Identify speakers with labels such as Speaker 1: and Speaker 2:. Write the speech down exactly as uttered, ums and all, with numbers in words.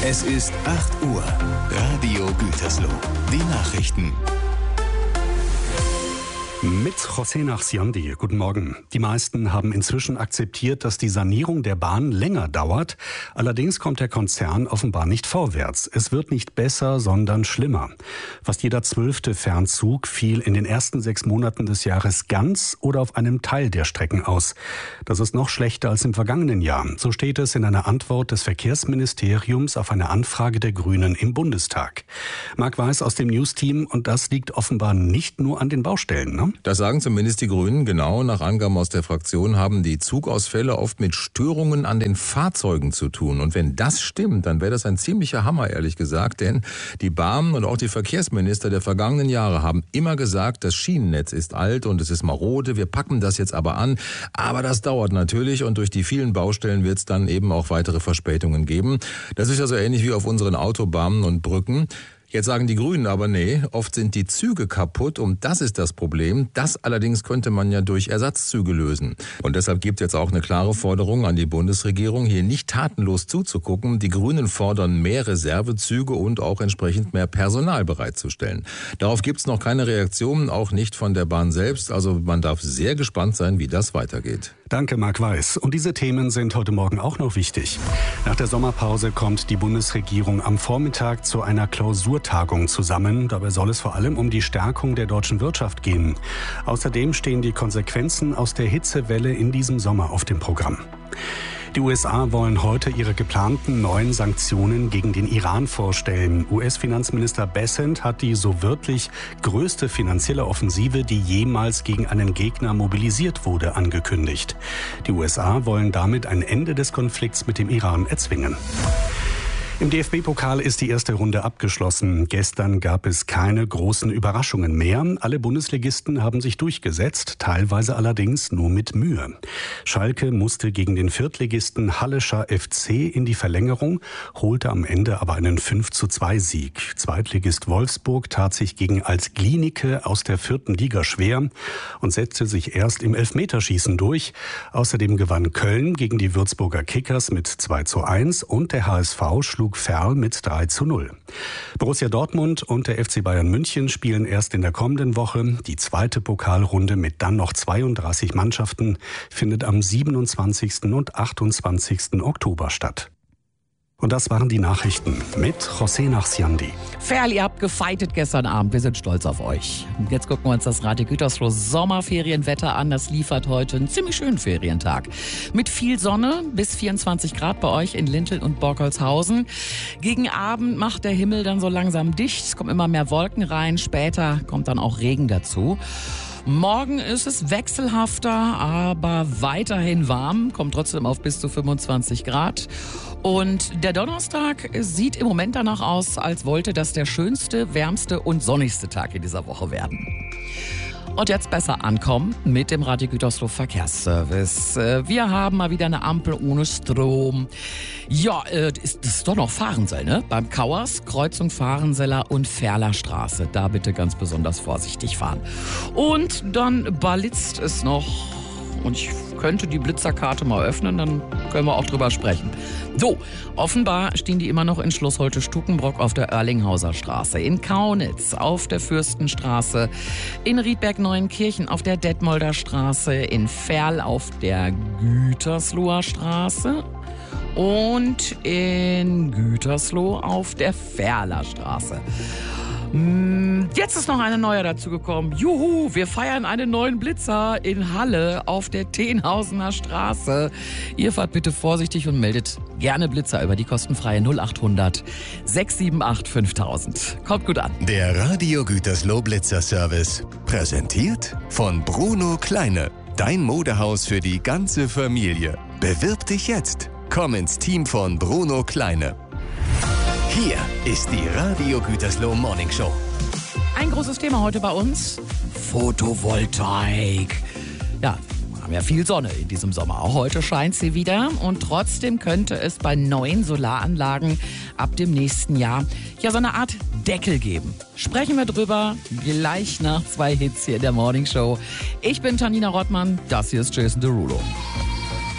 Speaker 1: Es ist acht Uhr. Radio Gütersloh. Die Nachrichten.
Speaker 2: Mit José Nachsiandi. Guten Morgen. Die meisten haben inzwischen akzeptiert, dass die Sanierung der Bahn länger dauert. Allerdings kommt der Konzern offenbar nicht vorwärts. Es wird nicht besser, sondern schlimmer. Fast jeder zwölfte Fernzug fiel in den ersten sechs Monaten des Jahres ganz oder auf einem Teil der Strecken aus. Das ist noch schlechter als im vergangenen Jahr. So steht es in einer Antwort des Verkehrsministeriums auf eine Anfrage der Grünen im Bundestag. Marc Weiß aus dem News-Team, und das liegt offenbar nicht nur an den Baustellen, ne?
Speaker 3: Das sagen zumindest die Grünen. Genau, nach Angaben aus der Fraktion haben die Zugausfälle oft mit Störungen an den Fahrzeugen zu tun. Und wenn das stimmt, dann wäre das ein ziemlicher Hammer, ehrlich gesagt. Denn die Bahn und auch die Verkehrsminister der vergangenen Jahre haben immer gesagt, das Schienennetz ist alt und es ist marode. Wir packen das jetzt aber an. Aber das dauert natürlich und durch die vielen Baustellen wird es dann eben auch weitere Verspätungen geben. Das ist also ähnlich wie auf unseren Autobahnen und Brücken. Jetzt sagen die Grünen aber, nee, oft sind die Züge kaputt und das ist das Problem. Das allerdings könnte man ja durch Ersatzzüge lösen. Und deshalb gibt es jetzt auch eine klare Forderung an die Bundesregierung, hier nicht tatenlos zuzugucken. Die Grünen fordern mehr Reservezüge und auch entsprechend mehr Personal bereitzustellen. Darauf gibt es noch keine Reaktion, auch nicht von der Bahn selbst. Also man darf sehr gespannt sein, wie das weitergeht.
Speaker 2: Danke, Marc Weiß. Und diese Themen sind heute Morgen auch noch wichtig. Nach der Sommerpause kommt die Bundesregierung am Vormittag zu einer Klausurtagung zusammen. Dabei soll es vor allem um die Stärkung der deutschen Wirtschaft gehen. Außerdem stehen die Konsequenzen aus der Hitzewelle in diesem Sommer auf dem Programm. Die U S A wollen heute ihre geplanten neuen Sanktionen gegen den Iran vorstellen. U S-Finanzminister Bessent hat die so wörtlich größte finanzielle Offensive, die jemals gegen einen Gegner mobilisiert wurde, angekündigt. Die U S A wollen damit ein Ende des Konflikts mit dem Iran erzwingen. Im D F B-Pokal ist die erste Runde abgeschlossen. Gestern gab es keine großen Überraschungen mehr. Alle Bundesligisten haben sich durchgesetzt, teilweise allerdings nur mit Mühe. Schalke musste gegen den Viertligisten Hallescher F C in die Verlängerung, holte am Ende aber einen fünf zu zwei Sieg. Zweitligist Wolfsburg tat sich gegen Altglienicke aus der vierten Liga schwer und setzte sich erst im Elfmeterschießen durch. Außerdem gewann Köln gegen die Würzburger Kickers mit zwei zu eins und der H S V schlug Ferl mit drei zu null. Borussia Dortmund und der F C Bayern München spielen erst in der kommenden Woche. Die zweite Pokalrunde mit dann noch zweiunddreißig Mannschaften findet am siebenundzwanzigsten und achtundzwanzigsten Oktober statt. Und das waren die Nachrichten mit José Nachsiandi.
Speaker 4: Ferl, ihr habt gefeitet gestern Abend. Wir sind stolz auf euch. Jetzt gucken wir uns das Radio Gütersloh Sommerferienwetter an. Das liefert heute einen ziemlich schönen Ferientag. Mit viel Sonne, bis vierundzwanzig Grad bei euch in Lintel und Borkholzhausen. Gegen Abend macht der Himmel dann so langsam dicht. Es kommen immer mehr Wolken rein. Später kommt dann auch Regen dazu. Morgen ist es wechselhafter, aber weiterhin warm, kommt trotzdem auf bis zu fünfundzwanzig Grad. Und der Donnerstag sieht im Moment danach aus, als wollte das der schönste, wärmste und sonnigste Tag in dieser Woche werden. Und jetzt besser ankommen mit dem Radio Gütersloh Verkehrsservice. Wir haben mal wieder eine Ampel ohne Strom. Ja, das ist doch noch Fahrensell, ne? Beim Kauers, Kreuzung Fahrenseller und Ferler Straße. Da bitte ganz besonders vorsichtig fahren. Und dann blitzt es noch. Und ich könnte die Blitzerkarte mal öffnen, dann können wir auch drüber sprechen. So, offenbar stehen die immer noch in Schloss Holte-Stukenbrock auf der Oerlinghauser Straße, in Kaunitz auf der Fürstenstraße, in Riedberg-Neuenkirchen auf der Detmolder Straße, in Ferl auf der Gütersloher Straße und in Gütersloh auf der Ferler Straße. Jetzt ist noch eine neue dazugekommen. Juhu, wir feiern einen neuen Blitzer in Halle auf der Tenhausener Straße. Ihr fahrt bitte vorsichtig und meldet gerne Blitzer über die kostenfreie null achthundert sechs sieben acht fünftausend. Kommt gut an.
Speaker 1: Der Radio Gütersloh Blitzer Service. Präsentiert von Bruno Kleine. Dein Modehaus für die ganze Familie. Bewirb dich jetzt. Komm ins Team von Bruno Kleine. Hier ist die Radio Gütersloh Morning Show.
Speaker 4: Ein großes Thema heute bei uns: Photovoltaik. Ja, wir haben ja viel Sonne in diesem Sommer. Auch heute scheint sie wieder. Und trotzdem könnte es bei neuen Solaranlagen ab dem nächsten Jahr ja so eine Art Deckel geben. Sprechen wir drüber gleich nach zwei Hits hier in der Morning Show. Ich bin Tanina Rottmann. Das hier ist Jason Derulo.